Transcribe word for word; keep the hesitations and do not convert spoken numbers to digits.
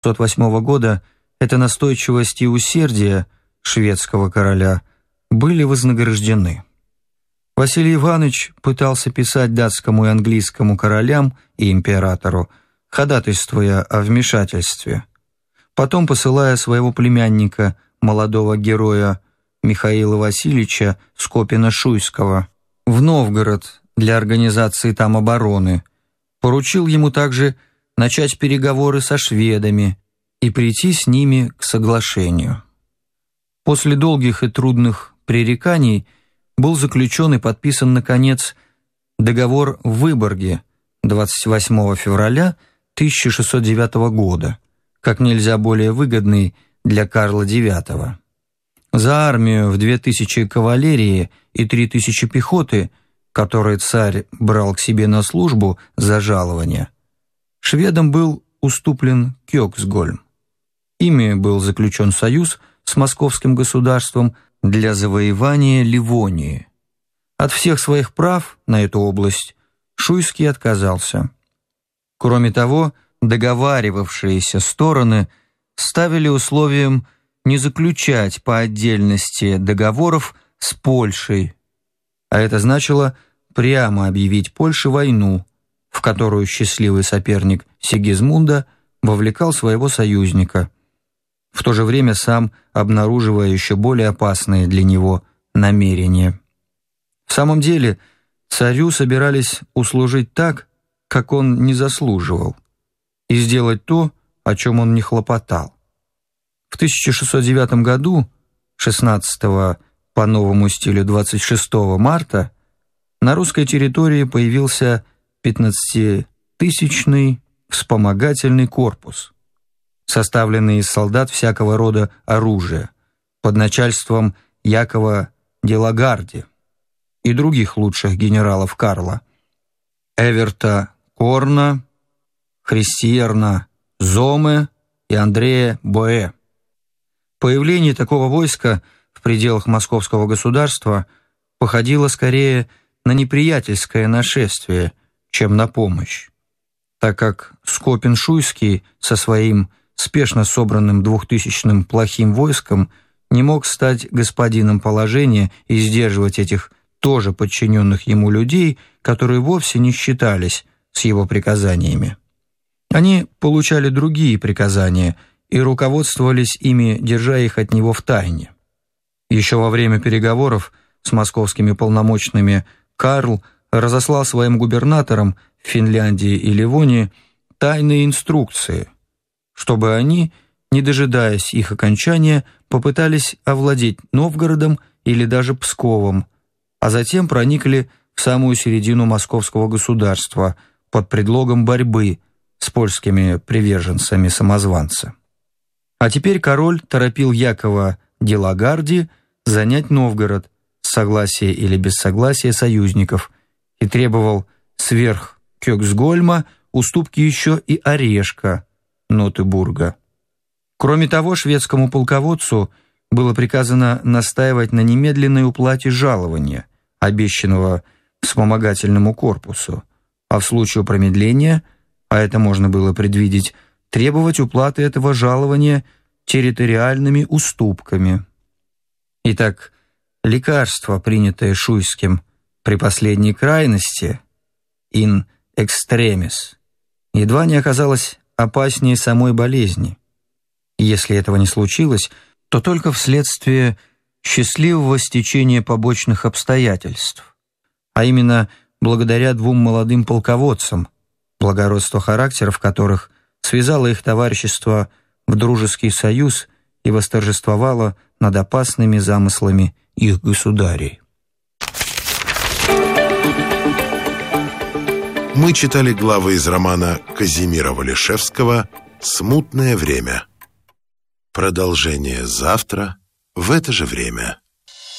тысяча девятьсот восьмого года эта настойчивость и усердие шведского короля были вознаграждены. Василий Иванович пытался писать датскому и английскому королям и императору, ходатайствуя о вмешательстве. Потом, посылая своего племянника, молодого героя Михаила Васильевича Скопина-Шуйского, в Новгород для организации там обороны, поручил ему также начать переговоры со шведами и прийти с ними к соглашению. После долгих и трудных пререканий был заключен и подписан, наконец, договор в Выборге двадцать восьмого февраля тысяча шестьсот девятого года, как нельзя более выгодный для Карла девятого. За армию в две тысячи кавалерии и три тысячи пехоты, которые царь брал к себе на службу за жалование, шведам был уступлен Кёксгольм. Ими был заключен союз с московским государством для завоевания Ливонии. От всех своих прав на эту область Шуйский отказался. Кроме того, договаривавшиеся стороны ставили условием не заключать по отдельности договоров с Польшей, а это значило прямо объявить Польше войну, в которую счастливый соперник Сигизмунда вовлекал своего союзника, в то же время сам обнаруживая еще более опасные для него намерения. В самом деле, царю собирались услужить так, как он не заслуживал, и сделать то, о чем он не хлопотал. В тысяча шестьсот девятом году, шестнадцатого по новому стилю двадцать шестого марта, на русской территории появился пятнадцатитысячный вспомогательный корпус, составленный из солдат всякого рода оружия, под начальством Якова де Лагарди и других лучших генералов Карла, Эверта Корна, Христиерна Зоме и Андрея Боэ. Появление такого войска в пределах московского государства походило скорее на неприятельское нашествие, чем на помощь, так как Скопин-Шуйский со своим спешно собранным двухтысячным плохим войском не мог стать господином положения и сдерживать этих тоже подчиненных ему людей, которые вовсе не считались с его приказаниями. Они получали другие приказания и руководствовались ими, держа их от него в тайне. Еще во время переговоров с московскими полномочными Карл разослал своим губернаторам в Финляндии и Ливонии тайные инструкции, чтобы они, не дожидаясь их окончания, попытались овладеть Новгородом или даже Псковом, а затем проникли в самую середину московского государства под предлогом борьбы с польскими приверженцами-самозванца. А теперь король торопил Якова де Лагарди занять Новгород с согласия или без согласия союзников и требовал сверх Кёксгольма уступки еще и Орешка, Нотебурга. Кроме того, шведскому полководцу было приказано настаивать на немедленной уплате жалования, обещанного вспомогательному корпусу, а в случае промедления, а это можно было предвидеть, требовать уплаты этого жалования территориальными уступками. Итак, лекарство, принятое Шуйским при последней крайности, in extremis, едва не оказалось опаснее самой болезни. Если этого не случилось, то только вследствие счастливого стечения побочных обстоятельств, а именно благодаря двум молодым полководцам, благородство характеров которых связало их товарищество в дружеский союз и восторжествовало над опасными замыслами их государей. Мы читали главы из романа Казимира Валишевского «Смутное время». Продолжение завтра в это же время.